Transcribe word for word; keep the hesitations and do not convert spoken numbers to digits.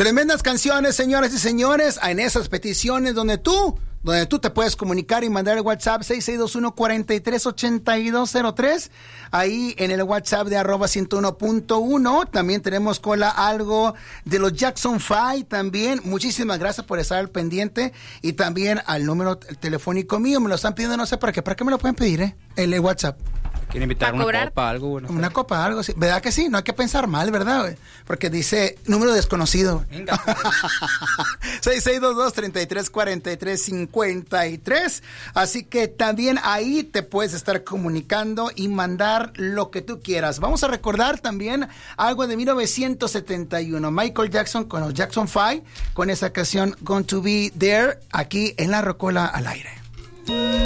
Tremendas canciones, señoras y señores, en esas peticiones donde tú, donde tú te puedes comunicar y mandar el WhatsApp seis seis dos uno, cuatro tres, ocho dos cero tres, ahí en el WhatsApp de arroba ciento uno punto uno. También tenemos cola algo de los Jackson Five también. Muchísimas gracias por estar al pendiente y también al número telefónico mío. Me lo están pidiendo, no sé para qué, para qué me lo pueden pedir, ¿eh? El WhatsApp. ¿Quieren invitar una cobrar? copa, algo? Bueno, una copa, algo así. ¿Verdad que sí? No hay que pensar mal, ¿verdad? Porque dice número desconocido. Venga. seis seis dos dos, treinta y tres cuarenta y tres cincuenta y tres. Así que también ahí te puedes estar comunicando y mandar lo que tú quieras. Vamos a recordar también algo de mil novecientos setenta y uno. Michael Jackson con los Jackson Five, con esa canción Going to Be There, aquí en La Rocola al aire.